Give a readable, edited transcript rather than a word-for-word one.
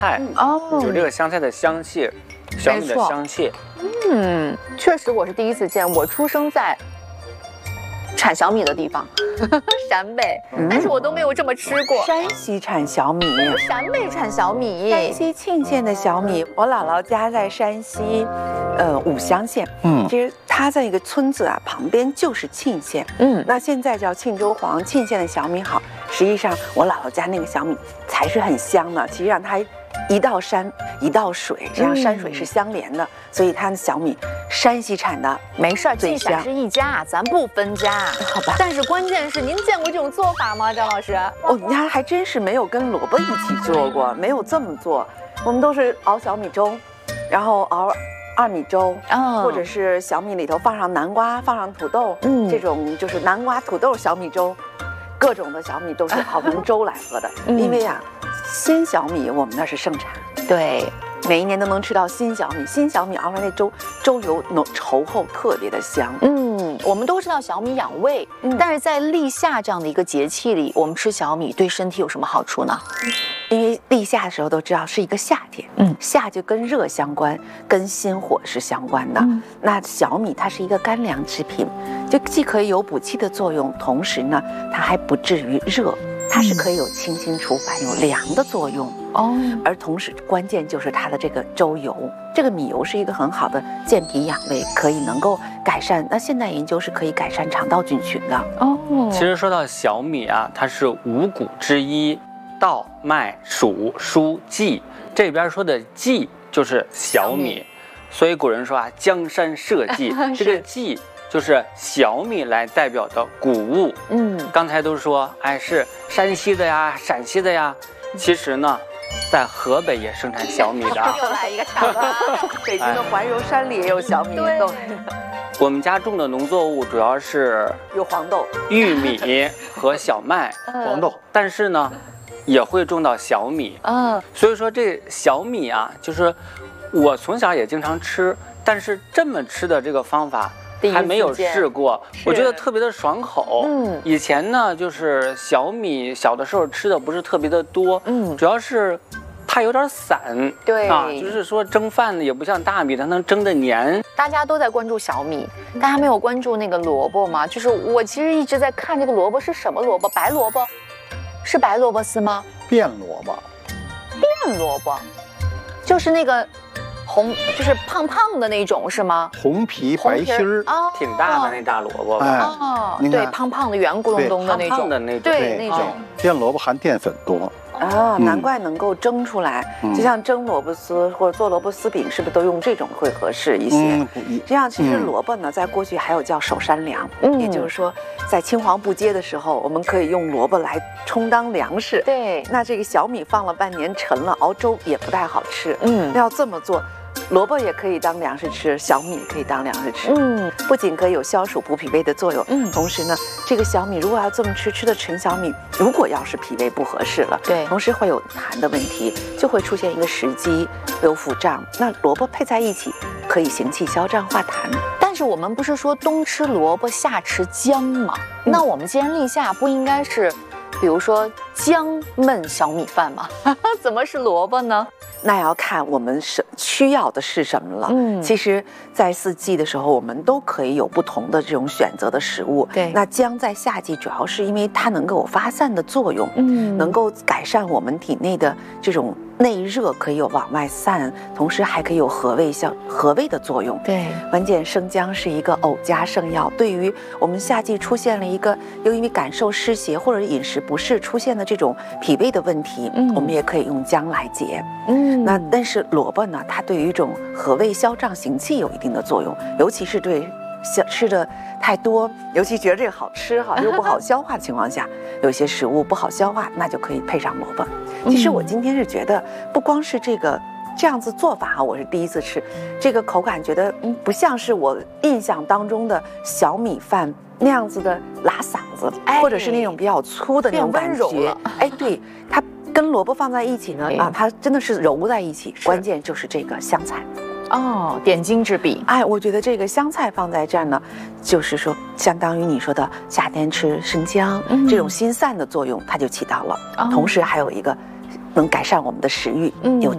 菜，有这个香菜的香气，小米的香气。 确实我是第一次见，我出生在产小米的地方，陕北，但是我都没有这么吃过。 山西产小米， 陕北产小米， 山西沁县的小米，我姥姥家在山西，武乡县。其实它在一个村子啊，旁边就是沁县。那现在叫沁州黄，沁县的小米好。实际上，我姥姥家那个小米才是很香的。其实让它一道山一道水，这样山水是相连的，所以它的小米山西产的没事儿，沁陕是一家，咱不分家， 好吧？ 但是关键是您见过这种做法吗，张老师？ 你还真是没有跟萝卜一起做过，没有这么做。我们都是熬小米粥，然后熬二米粥，或者是小米里头放上南瓜，放上土豆，这种就是南瓜土豆小米粥。各种的小米都是熬成粥来喝的，因为啊，新小米我们那是盛产， 对， 每一年都能吃到新小米，新小米熬出来那粥油稠厚，特别的香。 我们都知道小米养胃，但是在立夏这样的一个节气里，我们吃小米对身体有什么好处呢？ 因为立夏的时候都知道是一个夏天，夏就跟热相关，跟心火是相关的。那小米它是一个干粮制品，就既可以有补气的作用，同时呢，它还不至于热，它是可以有清心除烦、有凉的作用。而同时关键就是它的这个粥油，这个米油是一个很好的健脾养胃，可以能够改善。那现代研究是可以改善肠道菌群的。 其实说到小米啊，它是五谷之一。稻、麦、黍、菽、稷，这边说的稷就是小米，所以古人说啊，江山社稷，这个稷就是小米来代表的谷物。刚才都说，是山西的呀，陕西的呀，其实呢，在河北也生产小米的。 又来一个抢了， 北京的怀柔山里也有小米豆。 我们家种的农作物主要是有黄豆、 玉米和小麦、 黄豆， 但是呢。也会种到小米，所以说这小米啊，就是我从小也经常吃，但是这么吃的这个方法还没有试过，我觉得特别的爽口。以前呢，就是小米小的时候吃的不是特别的多，主要是怕有点散， 对就是说蒸饭呢也不像大米，它能蒸得黏。 大家都在关注小米，大家没有关注那个萝卜吗？就是我其实一直在看这个萝卜是什么萝卜，白萝卜。是白萝卜丝吗？ 变萝卜， 变萝卜，就是那个红，就是胖胖的那种是吗？ 红皮白心儿， 挺大的那大萝卜吧？ 对，胖胖的圆咕隆咚的那种，对那种。 变萝卜含淀粉多。 难怪能够蒸出来，就像蒸萝卜丝或者做萝卜丝饼，是不是都用这种会合适一些？这样其实萝卜呢，在过去还有叫守山粮，也就是说，在青黄不接的时候，我们可以用萝卜来充当粮食。 对， 那这个小米放了半年陈了，熬粥也不太好吃。要这么做。萝卜也可以当粮食吃，小米也可以当粮食吃。不仅可以有消暑补脾胃的作用，同时呢，这个小米如果要这么吃的陈小米，如果要是脾胃不合适了， 对， 同时会有痰的问题，就会出现一个食积、有腹胀。那萝卜配在一起，可以行气消胀化痰。 但是我们不是说冬吃萝卜夏吃姜吗？那我们既然立夏，不应该是，比如说姜焖小米饭吗？怎么是萝卜呢？ 那要看我们需要的是什么了。其实，在四季的时候，我们都可以有不同的这种选择的食物。 对， 那姜在夏季主要是因为它能够有发散的作用，能够改善我们体内的这种内热，可以有往外散，同时还可以有和胃的作用。 对， 关键生姜是一个偶加圣药，对于我们夏季出现了一个又因为感受湿邪或者饮食不适出现的这种脾胃的问题，我们也可以用姜来解。那但是萝卜呢，它对于一种和胃消胀行气有一定的作用，尤其是对吃的太多，尤其觉得这个好吃又不好消化的情况下，有些食物不好消化，那就可以配上萝卜。其实我今天是觉得，不光是这样子做法我是第一次吃，这个口感觉得不像是我印象当中的小米饭那样子的拉嗓子，或者是那种比较粗的那种感觉。对，它跟萝卜放在一起呢，它真的是揉在一起，关键就是这个香菜。 点睛之笔。 我觉得这个香菜放在这儿呢，就是说相当于你说的夏天吃生姜，这种心散的作用它就起到了，同时还有一个能改善我们的食欲，有